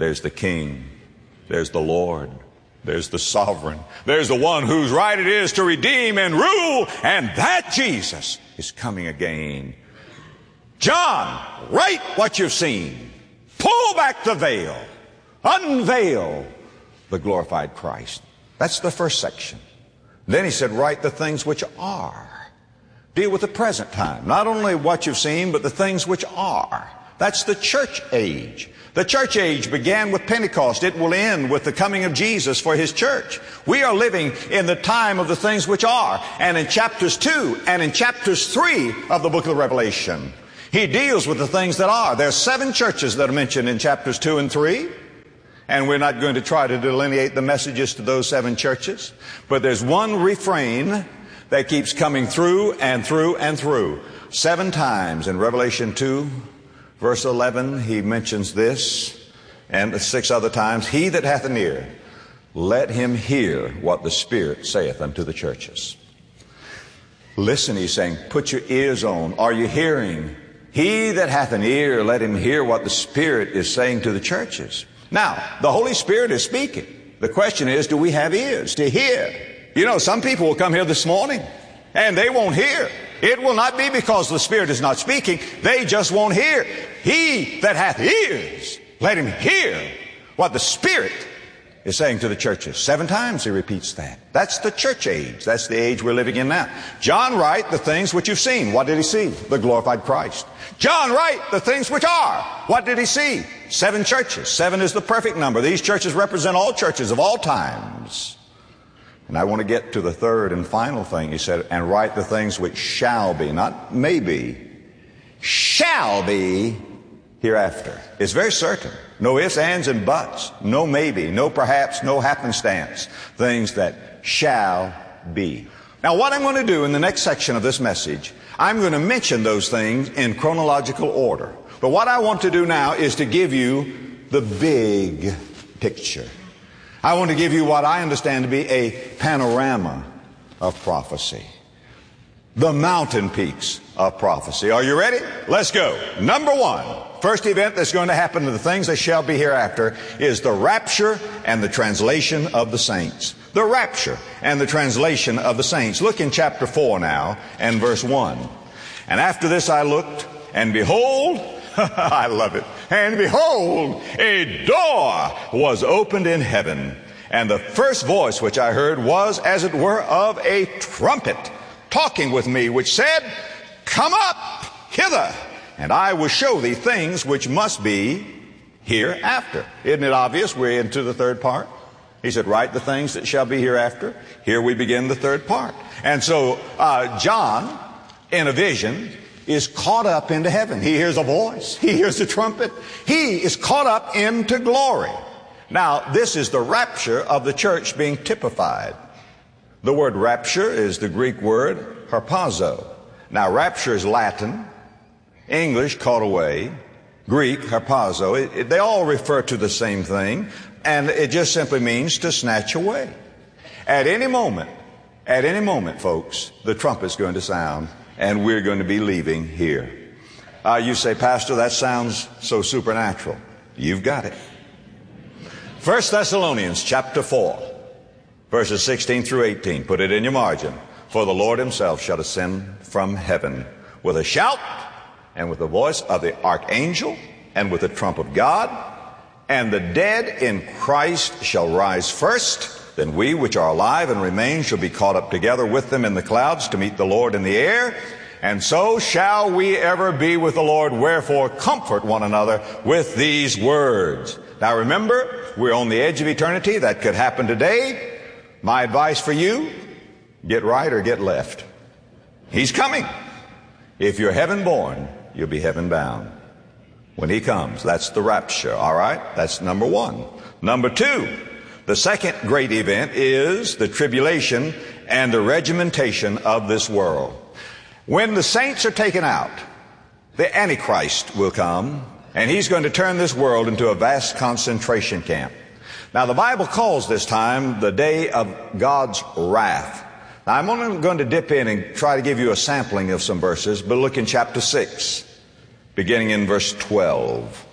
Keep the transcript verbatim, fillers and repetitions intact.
There's the King. There's the Lord. There's the Sovereign. There's the one whose right it is to redeem and rule, and that Jesus is coming again. John, write what you've seen. Pull back the veil. Unveil the glorified Christ. That's the first section. Then he said, write the things which are. Deal with the present time. Not only what you've seen, but the things which are. That's the church age. The church age began with Pentecost. It will end with the coming of Jesus for His church. We are living in the time of the things which are. And in chapters two and in chapters three of the book of Revelation, he deals with the things that are. There are seven churches that are mentioned in chapters two and three. And we're not going to try to delineate the messages to those seven churches. But there's one refrain that keeps coming through and through and through. Seven times in Revelation two, verse eleven, he mentions this. And six other times, he that hath an ear, let him hear what the Spirit saith unto the churches. Listen, he's saying, put your ears on. Are you hearing? He that hath an ear, let him hear what the Spirit is saying to the churches. Now, the Holy Spirit is speaking. The question is, do we have ears to hear? You know, some people will come here this morning and they won't hear. It will not be because the Spirit is not speaking. They just won't hear. He that hath ears, let him hear what the Spirit is saying to the churches. Seven times he repeats that. That's the church age. That's the age we're living in now. John, write the things which you've seen. What did he see? The glorified Christ. John, write the things which are. What did he see? Seven churches. Seven is the perfect number. These churches represent all churches of all times. And I want to get to the third and final thing. He said, and write the things which shall be, not maybe, shall be hereafter. It's very certain. No ifs, ands, and buts. No maybe, no perhaps, no happenstance. Things that shall be. Now, what I'm going to do in the next section of this message, I'm going to mention those things in chronological order. But what I want to do now is to give you the big picture. I want to give you what I understand to be a panorama of prophecy. The mountain peaks of prophecy. Are you ready? Let's go. Number one, first event that's going to happen to the things that shall be hereafter is the rapture and the translation of the saints. The rapture and the translation of the saints. Look in chapter four now and verse one. And after this I looked, and behold, I love it. And behold, a door was opened in heaven. And the first voice which I heard was as it were of a trumpet, talking with me, which said, come up hither, and I will show thee things which must be hereafter. Isn't it obvious? We're into the third part. He said, write the things that shall be hereafter. Here we begin the third part. And so uh, John, in a vision, is caught up into heaven. He hears a voice. He hears a trumpet. He is caught up into glory. Now, this is the rapture of the church being typified. The word rapture is the Greek word harpazo. Now, rapture is Latin, English, caught away, Greek, harpazo. It, it, they all refer to the same thing, and it just simply means to snatch away. At any moment, at any moment, folks, the trumpet's going to sound, and we're going to be leaving here. Uh, you say, Pastor, that sounds so supernatural. You've got it. First Thessalonians chapter four, verses sixteen through eighteen. Put it in your margin. For the Lord himself shall descend from heaven with a shout, and with the voice of the archangel, and with the trump of God, and the dead in Christ shall rise first. Then we which are alive and remain shall be caught up together with them in the clouds to meet the Lord in the air. And so shall we ever be with the Lord. Wherefore comfort one another with these words. Now remember, we're on the edge of eternity. That could happen today. My advice for you, get right or get left. He's coming. If you're heaven born, you'll be heaven bound. When he comes, that's the rapture, all right? That's number one. Number two, the second great event is the tribulation and the regimentation of this world. When the saints are taken out, the Antichrist will come, and he's going to turn this world into a vast concentration camp. Now, the Bible calls this time the day of God's wrath. Now, I'm only going to dip in and try to give you a sampling of some verses, but look in chapter six, beginning in verse twelve.